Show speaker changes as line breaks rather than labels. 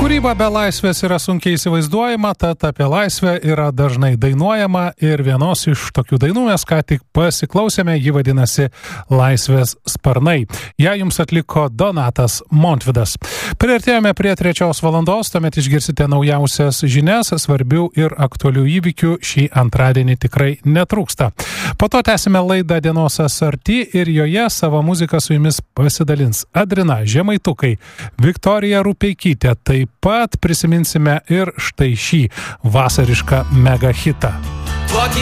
Kūryba be laisvės yra sunkiai įsivaizduojama, tad apie laisvę yra dažnai dainuojama ir vienos iš tokių dainų mes ką tik pasiklausėme, ji vadinasi Laisvės sparnai. Ja jums atliko Donatas Montvydas. Priartėjome prie 3 valandos, tuomet išgirsite naujausias žinias, svarbių ir aktualių įvykių šį antradienį tikrai netrūksta. Po to tęsime laidą Dienos SRT ir joje savo muziką su jumis pasidalins Adrina Žemaitukai, Viktorija Rupeikytė. Taip pat prisiminsime ir štai šį vasarišką mega hitą.